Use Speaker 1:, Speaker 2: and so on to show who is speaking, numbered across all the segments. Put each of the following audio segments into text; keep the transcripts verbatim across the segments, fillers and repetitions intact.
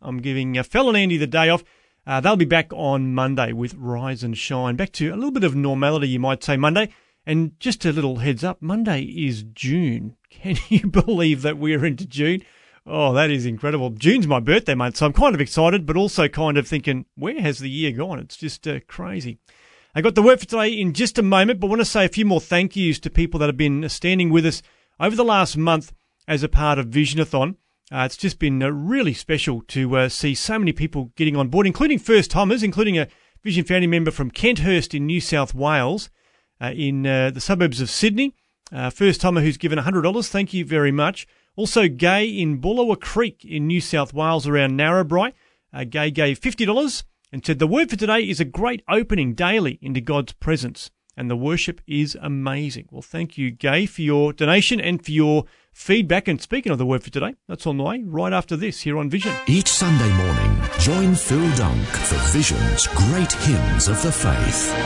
Speaker 1: I'm giving uh, Phil and Andy the day off. Uh, they'll be back on Monday with Rise and Shine. Back to a little bit of normality, you might say, Monday. And just a little heads up, Monday is June. Can you believe that we're into June? Oh, that is incredible. June's my birthday month, so I'm kind of excited, but also kind of thinking, where has the year gone? It's just uh, crazy. I got the word for today in just a moment, but I want to say a few more thank yous to people that have been standing with us over the last month as a part of Visionathon. Uh, it's just been uh, really special to uh, see so many people getting on board, including first-timers, including a Vision family member from Kenthurst in New South Wales, uh, in uh, the suburbs of Sydney. Uh, first-timer who's given one hundred dollars. Thank you very much. Also, Gay in Bullawa Creek in New South Wales around Narrabri. Uh, Gay gave fifty dollars and said, the word for today is a great opening daily into God's presence, and the worship is amazing. Well, thank you, Gay, for your donation and for your feedback. And speaking of the word for today, that's on the way right after this here on Vision.
Speaker 2: Each Sunday morning, join Phil Dunk for Vision's Great Hymns of the Faith.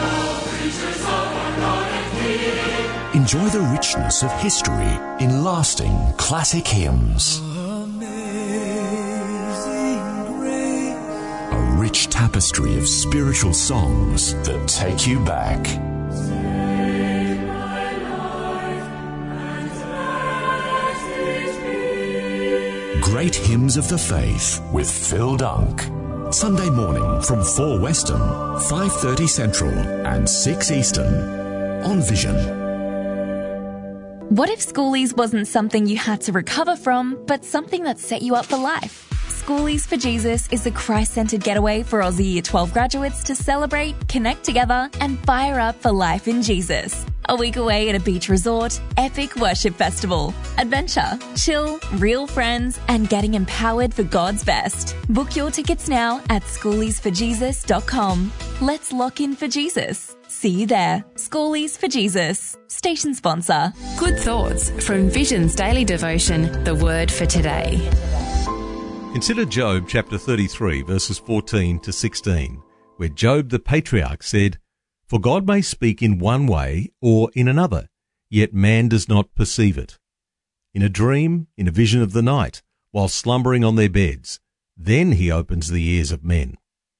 Speaker 2: Enjoy the richness of history in lasting classic hymns. A rich tapestry of spiritual songs that take you back. Great Hymns of the Faith with Phil Dunk. Sunday morning from four Western, five thirty Central and six Eastern on Vision.
Speaker 3: What if Schoolies wasn't something you had to recover from, but something that set you up for life? Schoolies for Jesus is a Christ-centered getaway for Aussie Year twelve graduates to celebrate, connect together, and fire up for life in Jesus. A week away at a beach resort, epic worship festival, adventure, chill, real friends, and getting empowered for God's best. Book your tickets now at schoolies for jesus dot com. Let's lock in for Jesus. See you there. Schoolies for Jesus. Station sponsor.
Speaker 4: Good thoughts from Vision's daily devotion, The Word for Today.
Speaker 5: Consider Job chapter thirty-three, verses fourteen to sixteen, where Job the patriarch said, For God may speak in one way or in another, yet man does not perceive it. In a dream, in a vision of the night, while slumbering on their beds, then he opens the ears of men.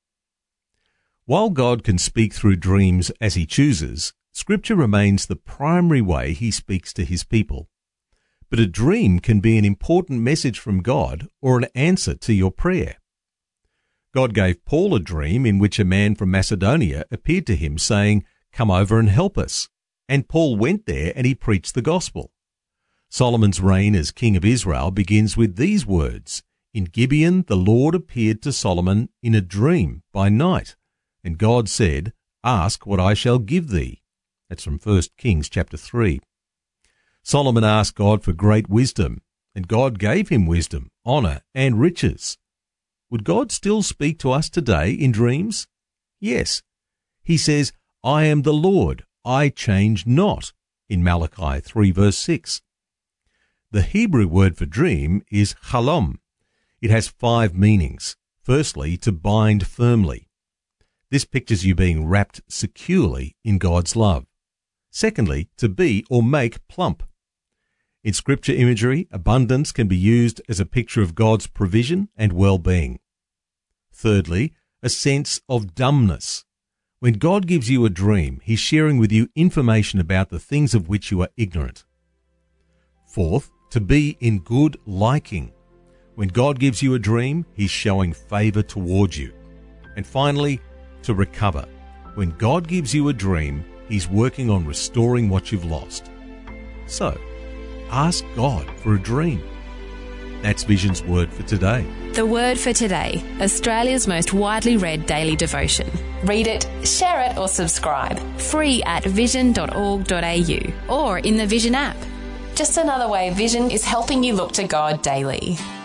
Speaker 5: While God can speak through dreams as he chooses, Scripture remains the primary way he speaks to his people. But a dream can be an important message from God or an answer to your prayer. God gave Paul a dream in which a man from Macedonia appeared to him saying, Come over and help us. And Paul went there and he preached the gospel. Solomon's reign as king of Israel begins with these words, In Gibeon the Lord appeared to Solomon in a dream by night. And God said, Ask what I shall give thee. That's from First Kings chapter three. Solomon asked God for great wisdom, and God gave him wisdom, honor, and riches. Would God still speak to us today in dreams? Yes. He says, I am the Lord, I change not, in Malachi three verse six. The Hebrew word for dream is halom. It has five meanings. Firstly, to bind firmly. This pictures you being wrapped securely in God's love. Secondly, to be or make plump. In scripture imagery, abundance can be used as a picture of God's provision and well-being. Thirdly, a sense of dumbness. When God gives you a dream, he's sharing with you information about the things of which you are ignorant. Fourth, to be in good liking. When God gives you a dream, he's showing favor towards you. And finally, to recover. When God gives you a dream, he's working on restoring what you've lost. So, ask God for a dream. That's Vision's Word for Today.
Speaker 4: The Word for Today, Australia's most widely read daily devotion. Read it, share it or subscribe. Free at vision dot org dot a u or in the Vision app. Just another way Vision is helping you look to God daily.